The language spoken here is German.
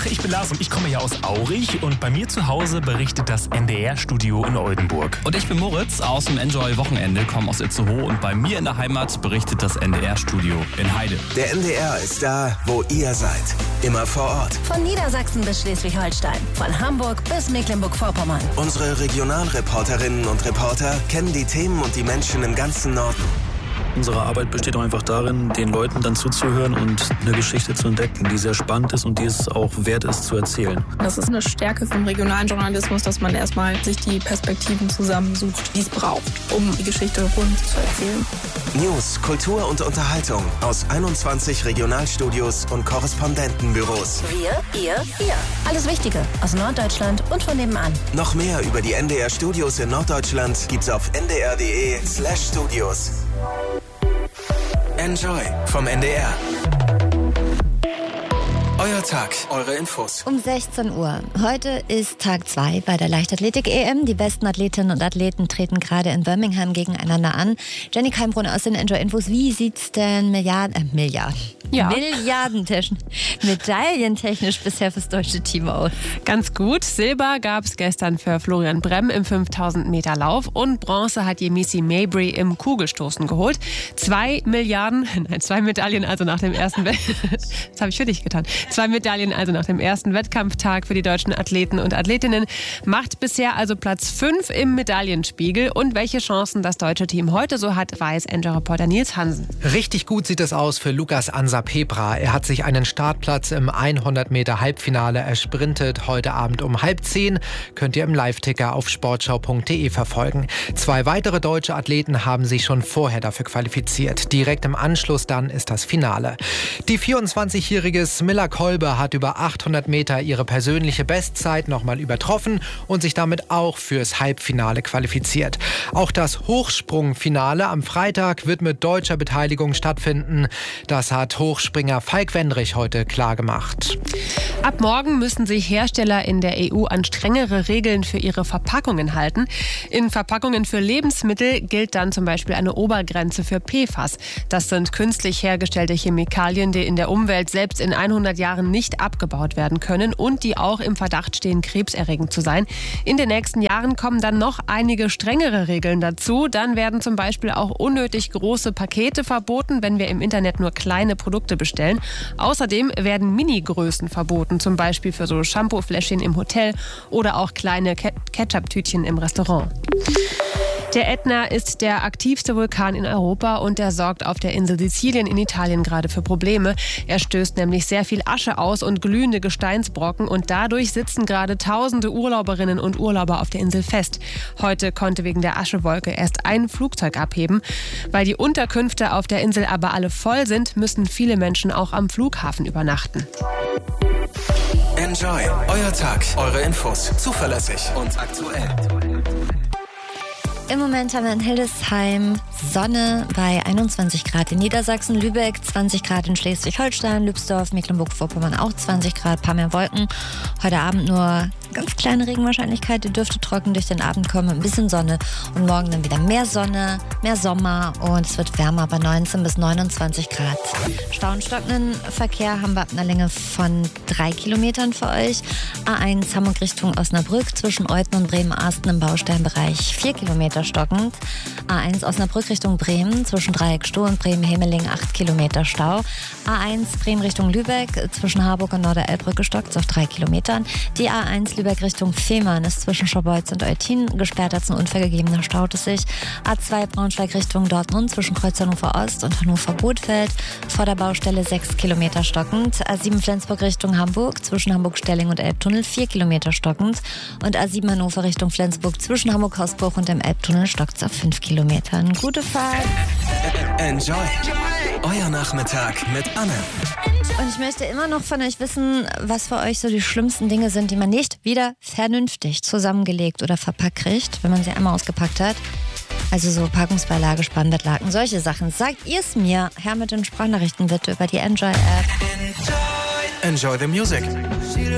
ich bin Lars und ich komme ja aus Aurich und bei mir zu Hause berichtet das NDR-Studio in Oldenburg. Und ich bin Moritz aus dem Enjoy-Wochenende, komme aus Itzehoe und bei mir in der Heimat berichtet das NDR-Studio in Heide. Der NDR ist da, wo ihr seid. Immer vor Ort. Von Niedersachsen bis Schleswig-Holstein. Von Hamburg bis Mecklenburg-Vorpommern. Unsere Regionalreporterinnen und Reporter kennen die Themen und die Menschen im ganzen Norden. Unsere Arbeit besteht auch einfach darin, den Leuten dann zuzuhören und eine Geschichte zu entdecken, die sehr spannend ist und die es auch wert ist zu erzählen. Das ist eine Stärke vom regionalen Journalismus, dass man erstmal sich die Perspektiven zusammensucht, die es braucht, um die Geschichte rund zu erzählen. News, Kultur und Unterhaltung aus 21 Regionalstudios und Korrespondentenbüros. Wir, ihr. Alles Wichtige aus Norddeutschland und von nebenan. Noch mehr über die NDR-Studios in Norddeutschland gibt's auf ndr.de/studios. Enjoy vom NDR. Euer Tag, eure Infos. Um 16 Uhr. Heute ist Tag 2 bei der Leichtathletik-EM. Die besten Athletinnen und Athleten treten gerade in Birmingham gegeneinander an. Jenny Keimbrunn aus den Enjoy-Infos. Wie sieht's denn medaillentechnisch bisher fürs deutsche Team aus? Ganz gut. Silber gab es gestern für Florian Bremm im 5000 Meter Lauf und Bronze hat Yemisi Mabry im Kugelstoßen geholt. 2 Medaillen also nach dem ersten das habe ich für dich getan. 2 Medaillen also nach dem ersten Wettkampftag für die deutschen Athleten und Athletinnen. Macht bisher also Platz 5 im Medaillenspiegel. Und welche Chancen das deutsche Team heute so hat, weiß Enjoy-Reporter Nils Hansen. Richtig gut sieht es aus für Lukas Ansa-Pepra. Er hat sich einen Startplatz im 100 Meter Halbfinale ersprintet. Heute Abend um 9:30 könnt ihr im Live-Ticker auf sportschau.de verfolgen. 2 weitere deutsche Athleten haben sich schon vorher dafür qualifiziert. Direkt im Anschluss dann ist das Finale. Die 24-jährige Smilla Kolbe hat über 800 Meter ihre persönliche Bestzeit nochmal übertroffen und sich damit auch fürs Halbfinale qualifiziert. Auch das Hochsprungfinale am Freitag wird mit deutscher Beteiligung stattfinden. Das hat Hochspringer Falk Wendrich heute klargemacht. Ab morgen müssen sich Hersteller in der EU an strengere Regeln für ihre Verpackungen halten. In Verpackungen für Lebensmittel gilt dann zum Beispiel eine Obergrenze für PFAS. Das sind künstlich hergestellte Chemikalien, die in der Umwelt selbst in 100 Jahren nicht abgebaut werden können und die auch im Verdacht stehen, krebserregend zu sein. In den nächsten Jahren kommen dann noch einige strengere Regeln dazu. Dann werden zum Beispiel auch unnötig große Pakete verboten, wenn wir im Internet nur kleine Produkte bestellen. Außerdem werden Mini-Größen verboten, zum Beispiel für so Shampoo-Fläschchen im Hotel oder auch kleine Ketchup-Tütchen im Restaurant. Der Ätna ist der aktivste Vulkan in Europa und er sorgt auf der Insel Sizilien in Italien gerade für Probleme. Er stößt nämlich sehr viel Asche aus und glühende Gesteinsbrocken und dadurch sitzen gerade tausende Urlauberinnen und Urlauber auf der Insel fest. Heute konnte wegen der Aschewolke erst ein Flugzeug abheben. Weil die Unterkünfte auf der Insel aber alle voll sind, müssen viele Menschen auch am Flughafen übernachten. Enjoy, euer Tag, eure Infos. Zuverlässig und aktuell. Im Moment haben wir in Hildesheim Sonne bei 21 Grad in Niedersachsen, Lübeck 20 Grad in Schleswig-Holstein, Lübsdorf, Mecklenburg-Vorpommern auch 20 Grad, paar mehr Wolken. Heute Abend nur ganz kleine Regenwahrscheinlichkeit, die dürfte trocken durch den Abend kommen, ein bisschen Sonne und morgen dann wieder mehr Sonne, mehr Sommer und es wird wärmer bei 19 bis 29 Grad. Stau- und stockenden Verkehr haben wir ab einer Länge von 3 Kilometern für euch. A1 Hamburg Richtung Osnabrück zwischen Euthen und Bremen-Arsten im Baustellenbereich 4 Kilometer stockend. A1 Osnabrück Richtung Bremen zwischen Dreieck Stoh und Bremen-Hemeling 8 Kilometer Stau. A1 Bremen Richtung Lübeck zwischen Harburg und Norderelbrück gestockt auf 3 Kilometern. Die A1 Lübeck Richtung Fehmarn ist zwischen Schorbeutz und Eutin gesperrt, als ein Unfall gegeben, da staut es sich. A2 Braunschweig Richtung Dortmund zwischen Kreuz Hannover Ost und Hannover Bothfeld vor der Baustelle 6 Kilometer stockend. A7 Flensburg Richtung Hamburg zwischen Hamburg-Stelling und Elbtunnel 4 Kilometer stockend. Und A7 Hannover Richtung Flensburg zwischen Hamburg-Hausbruch und dem Elbtunnel stockt es auf 5 Kilometern. Gute Fahrt. Enjoy. Euer Nachmittag mit Anne. Und ich möchte immer noch von euch wissen, was für euch so die schlimmsten Dinge sind, die man nicht wieder vernünftig zusammengelegt oder verpackt kriegt, wenn man sie einmal ausgepackt hat. Also so Packungsbeilage, Spannbettlaken, solche Sachen. Sagt ihr es mir, her mit den Sprachnachrichten bitte über die Enjoy-App. Enjoy the music.